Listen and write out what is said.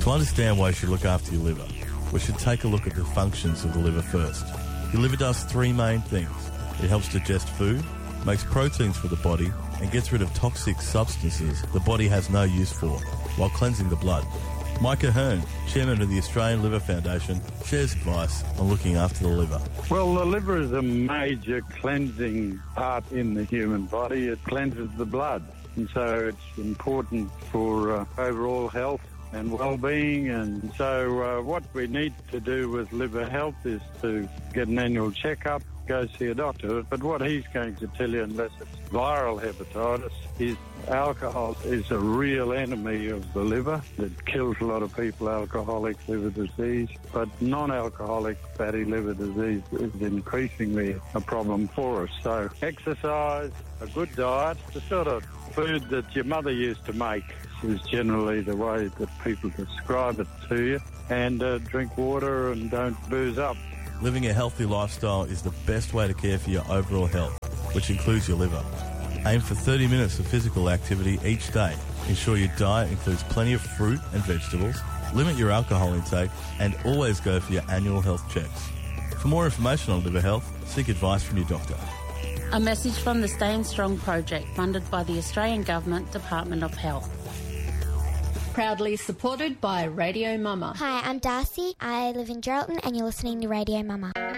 To understand why you should look after your liver, we should take a look at the functions of the liver first. Your liver does three main things. It helps digest food, makes proteins for the body, and gets rid of toxic substances the body has no use for, while cleansing the blood. Micah Hearn, Chairman of the Australian Liver Foundation, shares advice on looking after the liver. Well, the liver is a major cleansing part in the human body. It cleanses the blood, and so it's important for overall health and well-being. And so what we need to do with liver health is to get an annual checkup, go see a doctor. But what he's going to tell you, unless it's viral hepatitis, is alcohol is a real enemy of the liver. It kills a lot of people, alcoholic liver disease. But non-alcoholic fatty liver disease is increasingly a problem for us. So exercise, a good diet, the sort of food that your mother used to make is generally the way that people describe it to you. And drink water and don't booze up. Living a healthy lifestyle is the best way to care for your overall health, which includes your liver. Aim for 30 minutes of physical activity each day. Ensure your diet includes plenty of fruit and vegetables. Limit your alcohol intake and always go for your annual health checks. For more information on liver health, seek advice from your doctor. A message from the Staying Strong project funded by the Australian Government Department of Health. Proudly supported by Radio Mama. Hi, I'm Darcy. I live in Geraldton and you're listening to Radio Mama.